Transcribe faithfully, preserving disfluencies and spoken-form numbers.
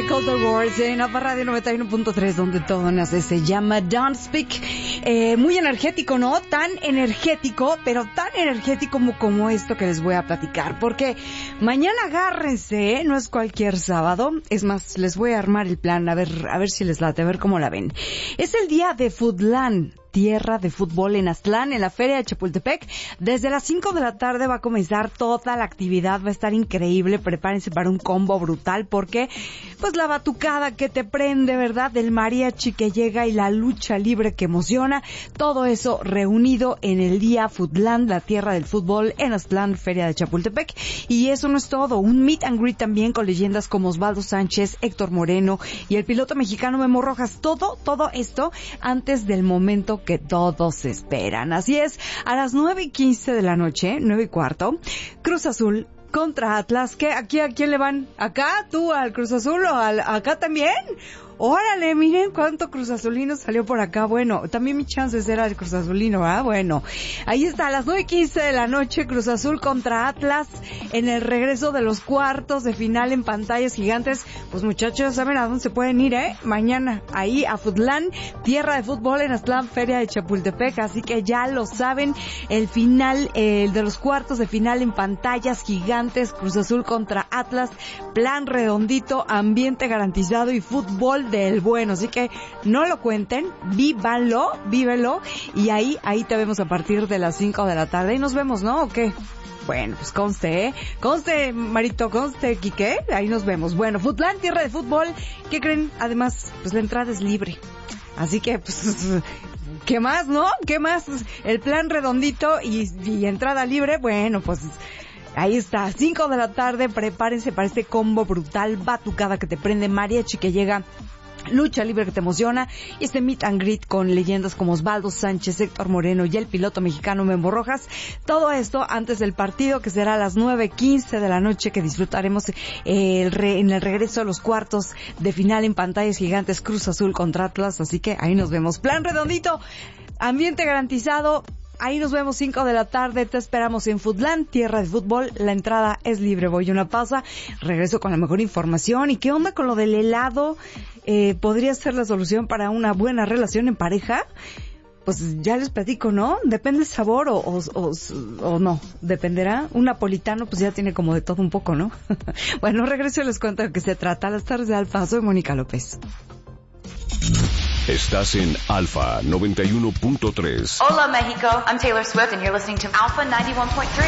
Colder Words en Alfa Radio noventa y uno punto tres, donde todo nace, se llama Don't Speak. Eh, muy energético, ¿no? Tan energético, pero tan energético como, como esto que les voy a platicar. Porque mañana agárrense, no es cualquier sábado. Es más, les voy a armar el plan, a ver, a ver si les late, a ver cómo la ven. Es el día de Fútbol, tierra de fútbol en Aztlán, en la Feria de Chapultepec. Desde las cinco de la tarde va a comenzar toda la actividad, va a estar increíble. Prepárense para un combo brutal porque, pues, la batucada que te prende, ¿verdad? Del mariachi que llega y la lucha libre que emociona. Todo eso reunido en el día Futland, la tierra del fútbol en Aztlán, Feria de Chapultepec. Y eso no es todo, un meet and greet también con leyendas como Osvaldo Sánchez, Héctor Moreno y el piloto mexicano Memo Rojas. Todo, todo esto antes del momento que todos esperan. Así es, a las nueve y quince de la noche, nueve y cuarto, Cruz Azul contra Atlas. ¿Qué? ¿Aquí a quién le van? ¿Acá? ¿Tú al Cruz Azul o al, acá también? Órale, miren cuánto Cruz Azulino salió por acá. Bueno, también mi chance era el Cruz Azulino, ¿verdad? Bueno, ahí está, a las nueve y quince de la noche, Cruz Azul contra Atlas en el regreso de los cuartos de final en pantallas gigantes. Pues muchachos, ¿saben a dónde se pueden ir, eh? Mañana, ahí a Futlán, tierra de fútbol en Aztlán, Feria de Chapultepec. Así que ya lo saben, el final, eh, el de los cuartos de final en pantallas gigantes, Cruz Azul contra Atlas, plan redondito, ambiente garantizado y fútbol del bueno, así que no lo cuenten, vívanlo, vívelo, y ahí, ahí te vemos a partir de las cinco de la tarde, y nos vemos, ¿no? ¿O qué? Bueno, pues conste, ¿eh? Conste, Marito, conste, Quique, ahí nos vemos. Bueno, Futlán, tierra de fútbol, ¿qué creen? Además, pues la entrada es libre, así que, pues, ¿qué más, no? ¿Qué más? El plan redondito y, y entrada libre, bueno, pues... Ahí está, cinco de la tarde, prepárense para este combo brutal, batucada que te prende, mariachi que llega, lucha libre que te emociona, y este meet and greet con leyendas como Osvaldo Sánchez, Héctor Moreno y el piloto mexicano Memo Rojas. Todo esto antes del partido, que será a las nueve quince de la noche, que disfrutaremos eh, el re, en el regreso de los cuartos de final en pantallas gigantes, Cruz Azul contra Atlas. Así que ahí nos vemos. Plan redondito, ambiente garantizado. Ahí nos vemos cinco de la tarde, te esperamos en Futland, tierra de fútbol, la entrada es libre. Voy a una pausa, regreso con la mejor información. ¿Y qué onda con lo del helado? Eh, ¿Podría ser la solución para una buena relación en pareja? Pues ya les platico, ¿no? Depende el sabor o, o, o, o no, dependerá. Un napolitano pues ya tiene como de todo un poco, ¿no? Bueno, regreso y les cuento de qué se trata. Las tardes de Alfa, soy Mónica López. Estás en Alfa noventa y uno punto tres. Hola, México. I'm Taylor Swift, and you're listening to Alpha ninety-one point three.